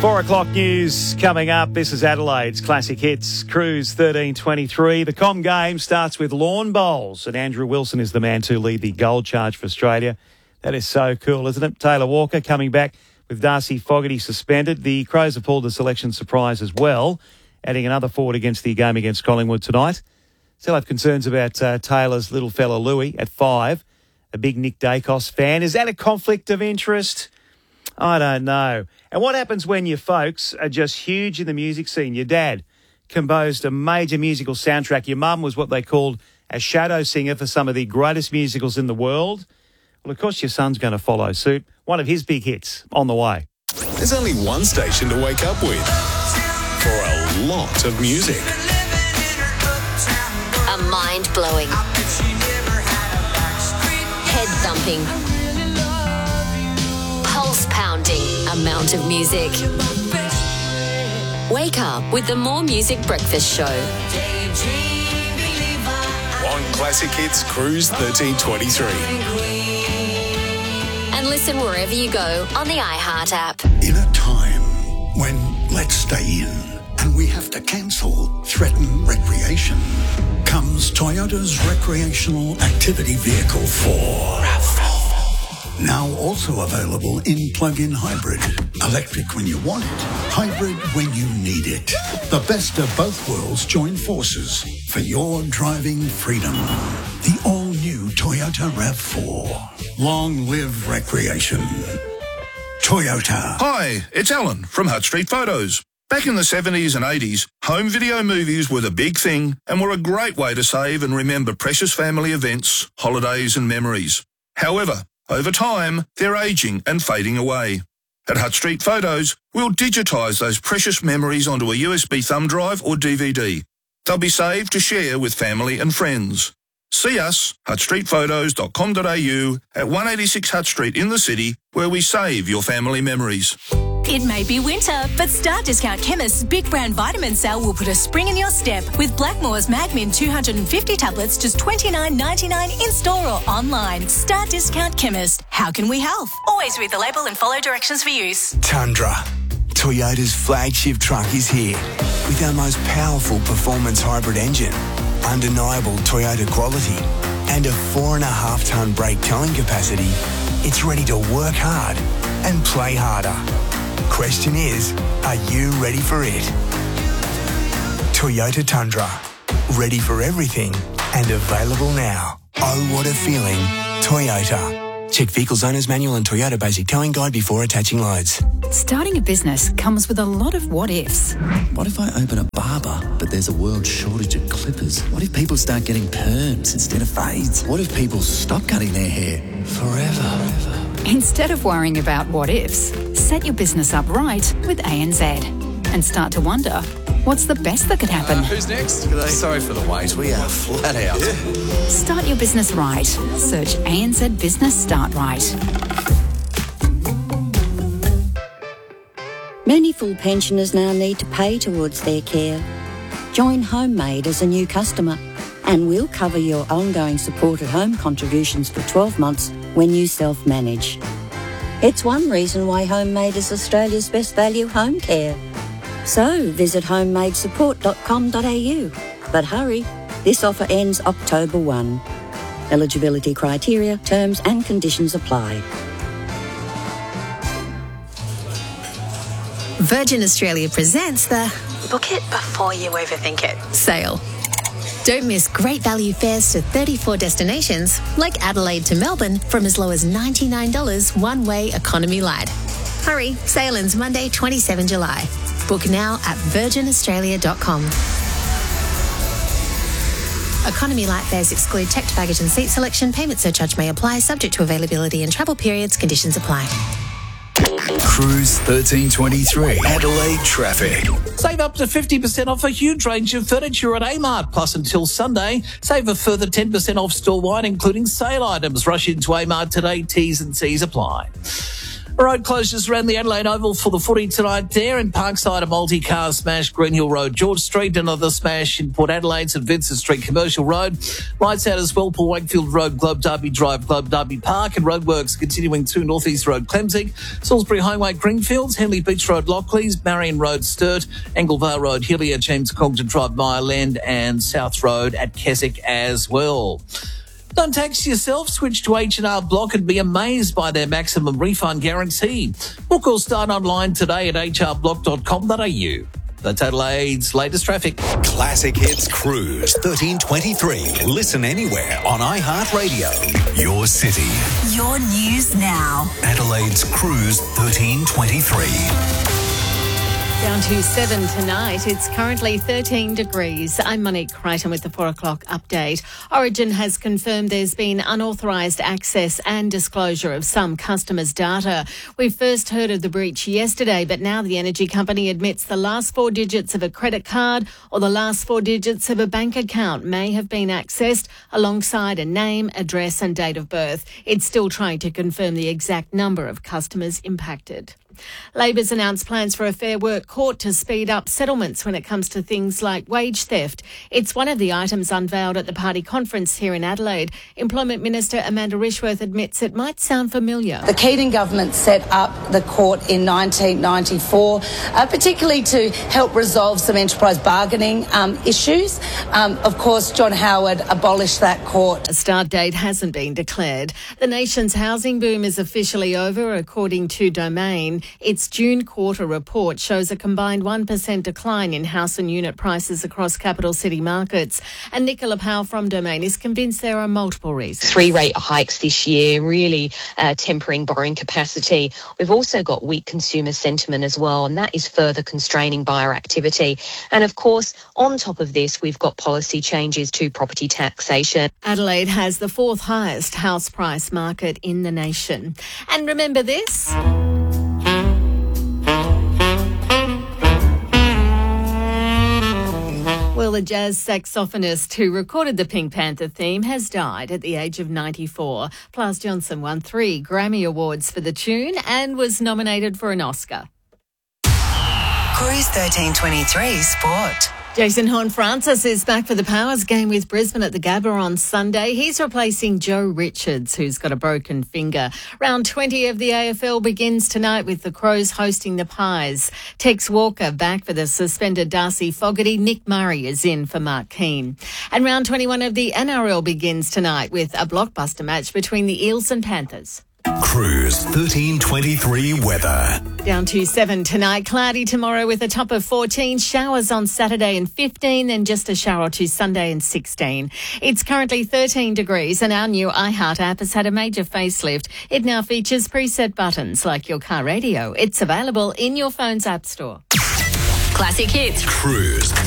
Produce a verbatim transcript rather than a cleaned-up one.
Four o'clock news coming up. This is Adelaide's Classic Hits Cruise thirteen twenty-three. The Com game starts with lawn bowls, and Andrew Wilson is the man to lead the gold charge for Australia. That is so cool, isn't it? Taylor Walker coming back with Darcy Fogarty suspended. The Crows have pulled the selection surprise as well, adding another forward against the game against Collingwood tonight. Still have concerns about uh, Taylor's little fella Louis at five, a big Nick Dacos fan. Is that a conflict of interest? I don't know. And what happens when your folks are just huge in the music scene? Your dad composed a major musical soundtrack. Your mum was what they called a shadow singer for some of the greatest musicals in the world. Well, of course, your son's going to follow suit. One of his big hits on the way. There's only one station to wake up with for a lot of music. A mind-blowing, head-thumping, pulse-pounding amount of music. Wake up with the More Music Breakfast Show. On Classic Hits Cruise thirteen twenty-three. And listen wherever you go on the iHeart app. In a time when let's stay in and we have to cancel, threaten recreation, comes Toyota's recreational activity vehicle four. RAV four. Now also available in plug-in hybrid. Electric when you want it, hybrid when you need it. The best of both worlds join forces for your driving freedom. The all-new Toyota RAV four. Long live recreation. Toyota. Hi, it's Alan from Hutt Street Photos. Back in the seventies and eighties, home video movies were the big thing and were a great way to save and remember precious family events, holidays and memories. However, over time, they're ageing and fading away. At Hutt Street Photos, we'll digitise those precious memories onto a U S B thumb drive or D V D. They'll be saved to share with family and friends. See us, hutt street photos dot com dot a u, at one eighty-six Hutt Street in the city, where we save your family memories. It may be winter, but Star Discount Chemist's Big Brand Vitamin Sale will put a spring in your step with Blackmore's Magmin two hundred fifty tablets, just twenty-nine ninety-nine in store or online. Star Discount Chemist. How can we help? Always read the label and follow directions for use. Tundra. Toyota's flagship truck is here with our most powerful performance hybrid engine, undeniable Toyota quality, and a four and a half tonne brake towing capacity. It's ready to work hard and play harder. Question is, are you ready for it? Toyota Tundra. Ready for everything and available now. Oh, what a feeling. Toyota. Check Vehicles Owner's Manual and Toyota Basic Towing Guide before attaching loads. Starting a business comes with a lot of what-ifs. What if I open a barber, but there's a world shortage of clippers? What if people start getting perms instead of fades? What if people stop cutting their hair forever? Instead of worrying about what-ifs, set your business up right with A N Z and start to wonder, what's the best that could happen? Uh, who's next? Sorry for the wait, we are flat out. Yeah. Start your business right. Search A N Z Business Start Right. Many full pensioners now need to pay towards their care. Join Homemade as a new customer and we'll cover your ongoing support at home contributions for twelve months when you self-manage. It's one reason why Homemade is Australia's best value home care. So visit homemade support dot com dot a u. But hurry, this offer ends October first. Eligibility criteria, terms and conditions apply. Virgin Australia presents the Book It Before You Overthink It sale. Don't miss great value fares to thirty-four destinations, like Adelaide to Melbourne, from as low as ninety-nine dollars one-way economy light. Hurry, sale ends Monday, the twenty-seventh of July. Book now at virgin australia dot com. Economy light fares exclude checked baggage and seat selection. Payment surcharge may apply, subject to availability and travel periods. Conditions apply. Cruise thirteen twenty-three. Adelaide traffic. Save up to fifty percent off a huge range of furniture at Amart. Plus, until Sunday, save a further ten percent off store-wide, including sale items. Rush into Amart today. T's and C's apply. Road closures around the Adelaide Oval for the footy tonight there. In Parkside, a multi-car smash, Green Hill Road, George Street. Another smash in Port Adelaide, St Vincent Street, Commercial Road. Lights out as well, Paul Wakefield Road, Globe Derby Drive, Globe Derby Park. And roadworks continuing to North East Road, Clemsig. Salisbury Highway, Greenfields. Henley Beach Road, Lockleys. Marion Road, Sturt. Anglevale Road, Hillier, James Congdon Drive, Mile-End. And South Road at Keswick as well. Don't tax yourself. Switch to H and R Block and be amazed by their maximum refund guarantee. Book or start online today at h r block dot com dot a u. That's Adelaide's latest traffic. Classic Hits Cruise thirteen twenty-three. Listen anywhere on iHeartRadio. Your city. Your news now. Adelaide's Cruise thirteen twenty-three. Down to seven tonight. It's currently thirteen degrees. I'm Monique Crichton with the four o'clock update. Origin has confirmed there's been unauthorised access and disclosure of some customers' data. We first heard of the breach yesterday, but now the energy company admits the last four digits of a credit card or the last four digits of a bank account may have been accessed alongside a name, address and date of birth. It's still trying to confirm the exact number of customers impacted. Labor's announced plans for a Fair Work court to speed up settlements when it comes to things like wage theft. It's one of the items unveiled at the party conference here in Adelaide. Employment Minister Amanda Rishworth admits it might sound familiar. The Keating government set up the court in nineteen ninety-four, uh, particularly to help resolve some enterprise bargaining um, issues. Um, of course, John Howard abolished that court. A start date hasn't been declared. The nation's housing boom is officially over, according to Domain. Its June quarter report shows a combined one percent decline in house and unit prices across capital city markets. And Nicola Powell from Domain is convinced there are multiple reasons. Three rate hikes this year, really uh, tempering borrowing capacity. We've also got weak consumer sentiment as well, and that is further constraining buyer activity. And of course, on top of this, we've got policy changes to property taxation. Adelaide has the fourth highest house price market in the nation. And remember this? Well, the jazz saxophonist who recorded the Pink Panther theme has died at the age of ninety-four. Plas Johnson won three Grammy Awards for the tune and was nominated for an Oscar. Cruise thirteen twenty-three Sport. Jason Horne-Francis is back for the Powers game with Brisbane at the Gabba on Sunday. He's replacing Joe Richards, who's got a broken finger. Round twenty of the A F L begins tonight with the Crows hosting the Pies. Tex Walker back for the suspended Darcy Fogarty. Nick Murray is in for Mark Keane. And round twenty-one of the N R L begins tonight with a blockbuster match between the Eels and Panthers. Cruise thirteen twenty-three weather. Down to seven tonight, cloudy tomorrow with a top of fourteen, showers on Saturday and fifteen, then just a shower or two Sunday and sixteen. It's currently thirteen degrees and our new iHeart app has had a major facelift. It now features preset buttons like your car radio. It's available in your phone's app store. Classic Hits. Cruise